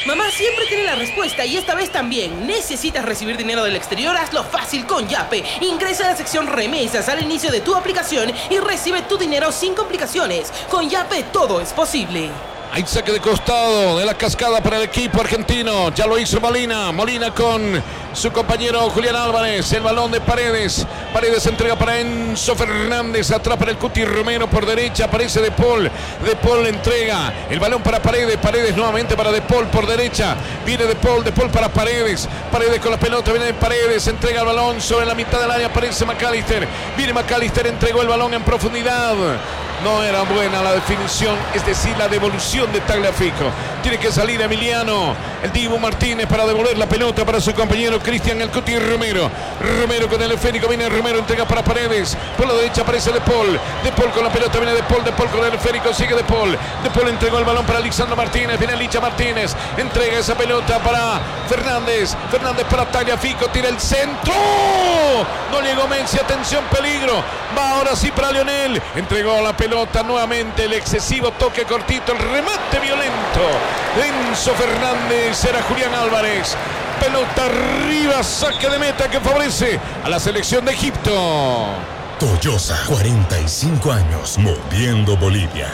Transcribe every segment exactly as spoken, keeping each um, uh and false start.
Mamá siempre tiene la respuesta y esta vez también. ¿Necesitas recibir dinero del exterior? Hazlo fácil con Yape. Ingresa a la sección remesas al inicio de tu aplicación y recibe tu dinero sin complicaciones. Con Yape todo es posible. Hay saque de costado de la cascada para el equipo argentino. Ya lo hizo Molina. Molina con su compañero Julián Álvarez. El balón de Paredes. Paredes entrega para Enzo Fernández. Atrapa el Cuti Romero por derecha. Aparece De Paul. De Paul entrega el balón para Paredes. Paredes nuevamente para De Paul por derecha. Viene De Paul. De Paul para Paredes. Paredes con la pelota. Viene de Paredes. Entrega el balón sobre la mitad del área. Aparece McAllister. Viene McAllister. Entregó el balón en profundidad. No era buena la definición, es decir, la devolución de Tagliafico. Tiene que salir Emiliano, el Dibu Martínez para devolver la pelota para su compañero Cristian El Cuti Romero. Romero con el esférico, viene Romero, entrega para Paredes. Por la derecha aparece De Paul. De Paul con la pelota, viene De Paul. De Paul con el esférico, sigue De Paul. De Paul entregó el balón para Lisandro Martínez. Viene Licha Martínez, entrega esa pelota para Fernández. Fernández para Tagliafico, tira el centro. No llegó Messi, atención, peligro. Va ahora sí para Lionel. Entregó la pelota nuevamente, el excesivo toque cortito, el remate violento. Enzo Fernández, era Julián Álvarez. Pelota arriba, saque de meta que favorece a la selección de Egipto. Toyosa, cuarenta y cinco años, moviendo Bolivia.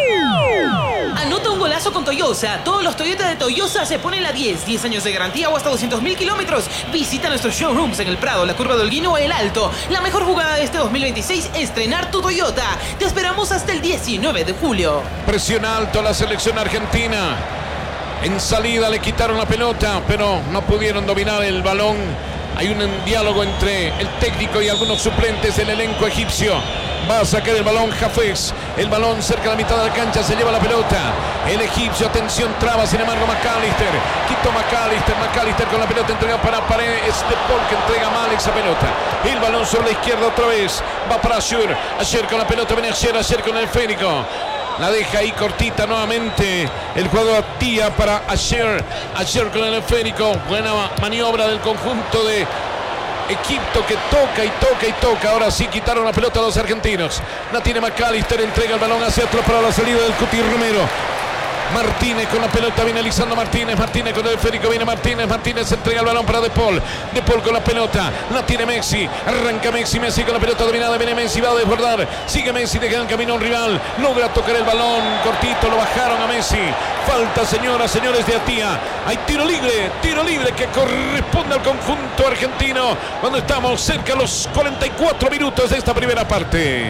Anota un golazo con Toyosa. Todos los Toyota de Toyosa se ponen la diez. diez años de garantía o hasta doscientos mil kilómetros. Visita nuestros showrooms en El Prado, la Curva de Holguín o El Alto. La mejor jugada de este dos mil veintiséis, estrenar tu Toyota. Te esperamos hasta el diecinueve de julio. Presión alto a la selección argentina. En salida le quitaron la pelota, pero no pudieron dominar el balón. Hay un diálogo entre el técnico y algunos suplentes del elenco egipcio. Va a sacar el balón Hafez. El balón cerca de la mitad de la cancha. Se lleva la pelota. El egipcio, atención, traba. Sin embargo, McAllister. Quitó McAllister. McAllister con la pelota entrega para Paredes. De Paul que entrega mal esa pelota. El balón sobre la izquierda otra vez. Va para Asher. Asher con la pelota. Viene Asher. Asher con el esférico. La deja ahí cortita nuevamente. El jugador tía para Asher. Asher con el esférico. Buena maniobra del conjunto de Egipto que toca y toca y toca. Ahora sí quitaron la pelota a los argentinos. La tiene McAllister. Entrega el balón hacia atrás para la salida del Cuti Romero. Martínez con la pelota, viene Lisandro Martínez. Martínez con el esférico, viene Martínez. Martínez entrega el balón para De Paul. De Paul con la pelota, la tiene Messi. Arranca Messi, Messi con la pelota dominada. Viene Messi, va a desbordar. Sigue Messi, deja en camino a un rival. Logra tocar el balón cortito, lo bajaron a Messi. Falta, señoras, señores de Atía. Hay tiro libre, tiro libre que corresponde al conjunto argentino. Cuando estamos cerca de los cuarenta y cuatro minutos de esta primera parte.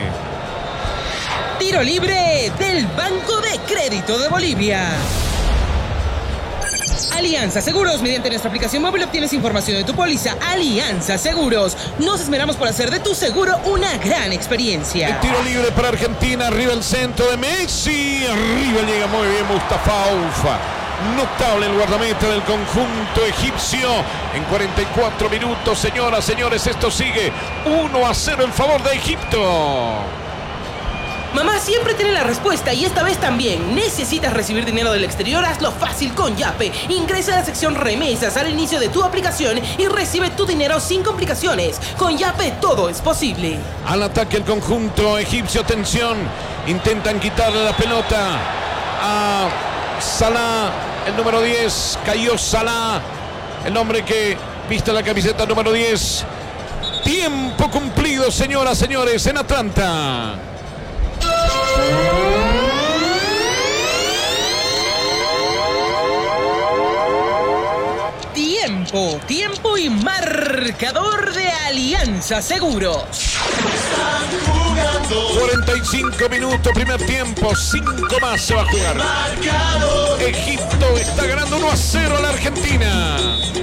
Tiro libre del Banco de Crédito de Bolivia. Alianza Seguros. Mediante nuestra aplicación móvil obtienes información de tu póliza. Alianza Seguros. Nos esmeramos por hacer de tu seguro una gran experiencia. El tiro libre para Argentina. Arriba el centro de Messi. Arriba llega muy bien Mustafa Aufa. Notable el guardameta del conjunto egipcio. En cuarenta y cuatro minutos, señoras, señores, esto sigue uno a cero en favor de Egipto. Mamá siempre tiene la respuesta y esta vez también. ¿Necesitas recibir dinero del exterior? Hazlo fácil con Yape. Ingresa a la sección remesas al inicio de tu aplicación y recibe tu dinero sin complicaciones. Con Yape todo es posible. Al ataque el conjunto egipcio, atención. Intentan quitarle la pelota a Salah, el número diez. Cayó Salah, el hombre que viste la camiseta número diez. Tiempo cumplido, señoras, señores, en Atlanta. Tiempo, tiempo y marcador de Alianza Seguros. cuarenta y cinco minutos, primer tiempo, cinco más se va a jugar. Egipto está ganando uno a cero a la Argentina.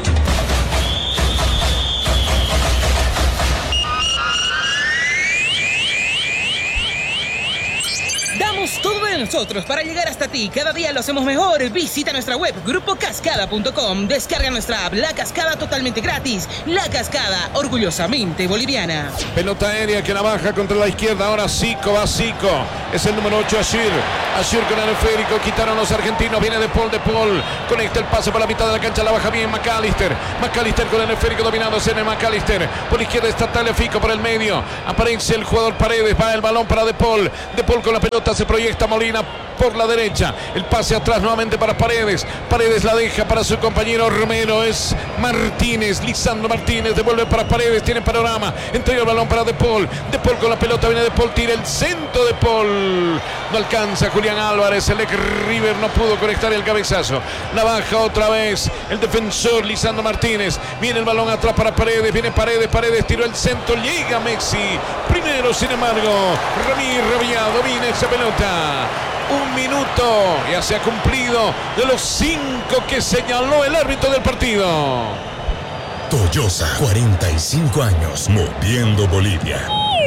Damos todo de nosotros para llegar hasta ti. Cada día lo hacemos mejor. Visita nuestra web grupo cascada punto com. Descarga nuestra app La Cascada totalmente gratis. La Cascada, orgullosamente boliviana. Pelota aérea que la baja contra la izquierda. Ahora Zico, va Zico. Es el número ocho, Asher. Asher con el esférico. Quitaron los argentinos. Viene De Paul, De Paul. Conecta el pase por la mitad de la cancha. La baja bien McAllister. McAllister con el esférico dominándose en el McAllister. Por la izquierda está Tagliafico por el medio. Aparece el jugador Paredes. Va el balón para De Paul. De Paul con la pelota. Se proyecta Molina. Molina por la derecha. El pase atrás nuevamente para Paredes. Paredes la deja para su compañero Romero. Es Martínez. Lisandro Martínez devuelve para Paredes. Tiene panorama. Entrega el balón para De Paul. De Paul con la pelota. Viene De Paul. Tira el centro de Paul. No alcanza Julián Álvarez. El ex River no pudo conectar el cabezazo. La baja otra vez el defensor Lisandro Martínez. Viene el balón atrás para Paredes. Viene Paredes. Paredes tiró el centro. Llega Messi. Primero, sin embargo, Ramírez Rabia domina esa pelota. Un minuto ya se ha cumplido de los cinco que señaló el árbitro del partido. Toyosa, cuarenta y cinco años, moviendo Bolivia.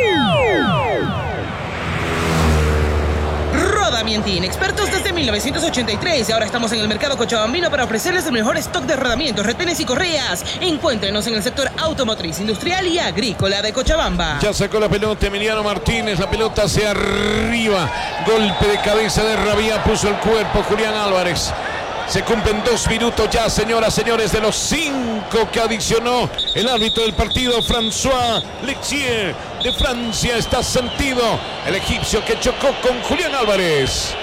Rodamientín, expertos desde mil novecientos ochenta y tres. Ahora estamos en el mercado cochabambino para ofrecerles el mejor stock de rodamientos, retenes y correas. Encuéntrenos en el sector automotriz, industrial y agrícola de Cochabamba. Ya sacó la pelota Emiliano Martínez, la pelota hacia arriba. Golpe de cabeza de Rabia, puso el cuerpo Julián Álvarez. Se cumplen dos minutos ya, señoras, señores, de los cinco que adicionó el árbitro del partido, François Lexier de Francia. Está sentido el egipcio que chocó con Julián Álvarez.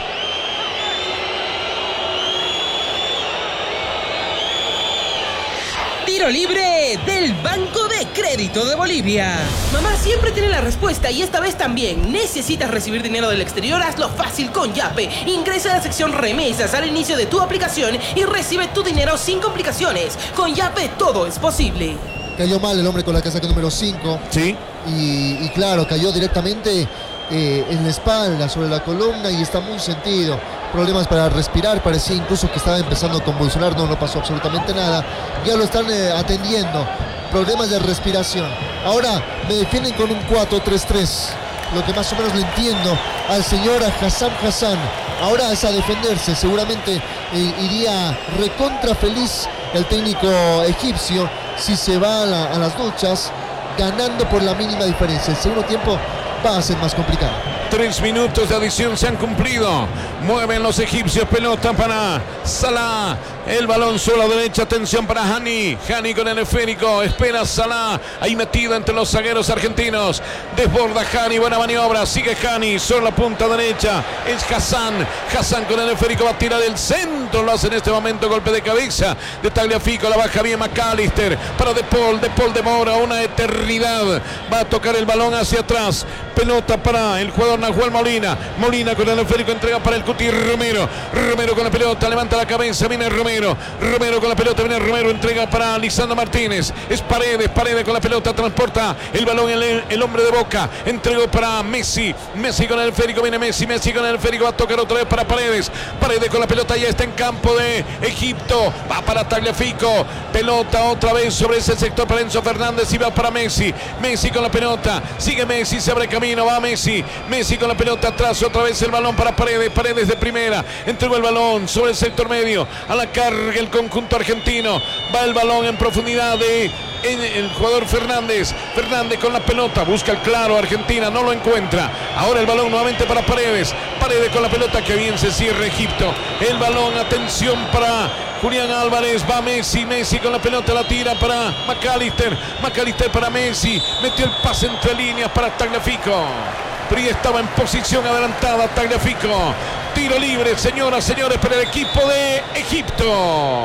Tiro libre del Banco de Crédito de Bolivia. Mamá siempre tiene la respuesta y esta vez también. ¿Necesitas recibir dinero del exterior? Hazlo fácil con Yape. Ingresa a la sección remesas al inicio de tu aplicación y recibe tu dinero sin complicaciones. Con Yape todo es posible. Cayó mal el hombre con la casaca número cinco. Sí. Y, y claro, cayó directamente eh, en la espalda, sobre la columna y está muy sentido. Problemas para respirar, parecía incluso que estaba empezando a convulsionar, no, no pasó absolutamente nada. Ya lo están eh, atendiendo, problemas de respiración. Ahora me defienden con un cuatro tres tres, lo que más o menos le entiendo al señor Hassan Hassan. Ahora es a defenderse, seguramente eh, iría recontra feliz el técnico egipcio si se va a, la, a las duchas ganando por la mínima diferencia. El segundo tiempo va a ser más complicado. Tres minutos de adición se han cumplido. Mueven los egipcios. Pelota para Salah. El balón solo a la derecha. Atención para Hani. Hani con el esférico. Espera Salah. Ahí metido entre los zagueros argentinos. Desborda Hani. Buena maniobra. Sigue Hani. Solo la punta derecha. Es Hassan. Hassan con el esférico. Va a tirar el centro. Lo hace en este momento. Golpe de cabeza de Tagliafico. La baja bien McAllister. Para De Paul. De Paul demora una eternidad. Va a tocar el balón hacia atrás. Pelota para el jugador Nahuel Molina. Molina con el esférico. Entrega para el Cuti Romero. Romero con la pelota. Levanta la cabeza. Viene Romero. Romero con la pelota. Viene Romero. Entrega para Lisandro Martínez. Es Paredes. Paredes con la pelota. Transporta el balón. El, el hombre de Boca. Entregó para Messi. Messi con el esférico. Viene Messi. Messi con el esférico. Va a tocar otra vez para Paredes. Paredes con la pelota. Ya está en campo de Egipto. Va para Tagliafico. Pelota otra vez sobre ese sector para Enzo Fernández. Y va para Messi. Messi con la pelota. Sigue Messi. Se abre camino. Va Messi. Messi con la pelota atrás. Otra vez el balón para Paredes. Paredes de primera. Entregó el balón sobre el sector medio. A la carga el conjunto argentino. Va el balón en profundidad de el jugador Fernández. Fernández con la pelota. Busca el claro Argentina. No lo encuentra. Ahora el balón nuevamente para Paredes. Paredes con la pelota. Que bien se cierra Egipto. El balón. Atención para Julián Álvarez. Va Messi. Messi con la pelota. La tira para McAllister. McAllister para Messi. Metió el pase entre líneas para Tagliafico. Pero ya estaba en posición adelantada Tagliafico. Tiro libre, señoras, señores, para el equipo de Egipto.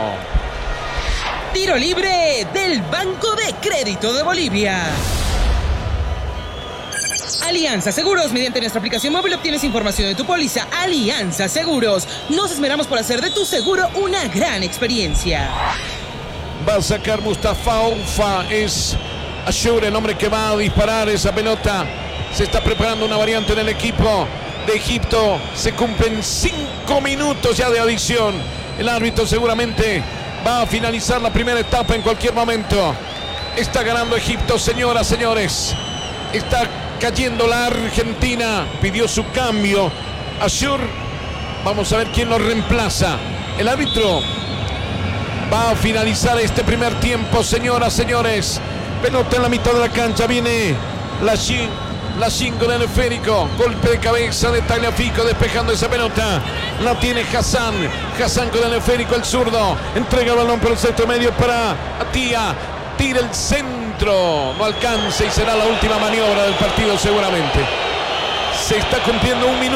Tiro libre del Banco de Crédito de Bolivia. Alianza Seguros. Mediante nuestra aplicación móvil obtienes información de tu póliza. Alianza Seguros. Nos esmeramos por hacer de tu seguro una gran experiencia. Va a sacar Mustafa Oufa. Es Ashur, el hombre que va a disparar esa pelota. Se está preparando una variante en el equipo de Egipto. Se cumplen cinco minutos ya de adición. El árbitro seguramente va a finalizar la primera etapa en cualquier momento. Está ganando Egipto, señoras, señores. Está cayendo la Argentina. Pidió su cambio. Ashur. Vamos a ver quién lo reemplaza. El árbitro va a finalizar este primer tiempo, señoras, señores. Pelota en la mitad de la cancha. Viene Lachin. Lachin con el esférico. Golpe de cabeza de Tagliafico despejando esa pelota. La tiene Hassan. Hassan con el esférico, el zurdo. Entrega el balón por el centro medio para Atía. Tira el centro. No alcanza y será la última maniobra del partido seguramente. Se está cumpliendo un minuto.